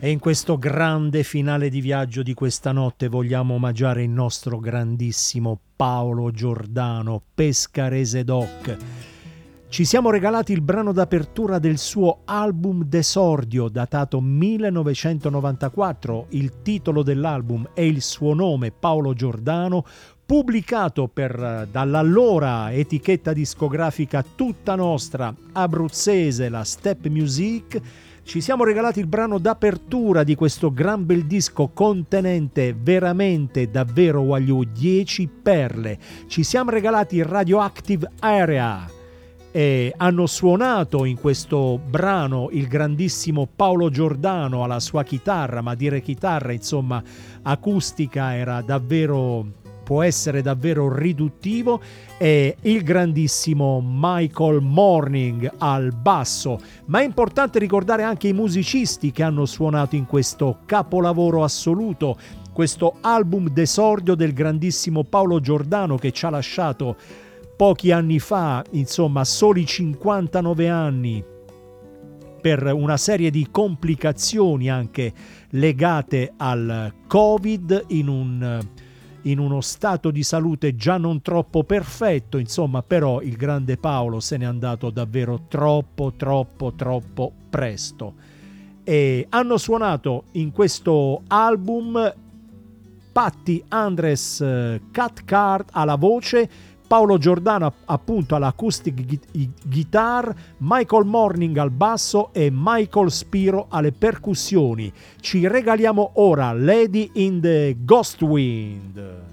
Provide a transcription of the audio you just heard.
E in questo grande finale di viaggio di questa notte vogliamo omaggiare il nostro grandissimo Paolo Giordano, Pescarese Doc. Ci siamo regalati il brano d'apertura del suo album d'esordio datato 1994, il titolo dell'album e il suo nome, Paolo Giordano, pubblicato dall'allora etichetta discografica tutta nostra, abruzzese, la Step Music. Ci siamo regalati il brano d'apertura di questo gran bel disco contenente veramente davvero Wagyu 10 perle. Ci siamo regalati il Radioactive Area e hanno suonato in questo brano il grandissimo Paolo Giordano alla sua chitarra, ma dire chitarra insomma acustica era davvero, può essere davvero riduttivo, e il grandissimo Michael Morning al basso. Ma è importante ricordare anche i musicisti che hanno suonato in questo capolavoro assoluto, questo album d'esordio del grandissimo Paolo Giordano, che ci ha lasciato pochi anni fa, insomma soli 59 anni, per una serie di complicazioni anche legate al Covid, in uno stato di salute già non troppo perfetto, insomma, però il grande Paolo se n'è andato davvero troppo presto. E hanno suonato in questo album Patti Andres Cathcart alla voce, Paolo Giordano appunto all'acoustic guitar, Michael Morning al basso e Michael Spiro alle percussioni. Ci regaliamo ora Lady in the Ghost Wind.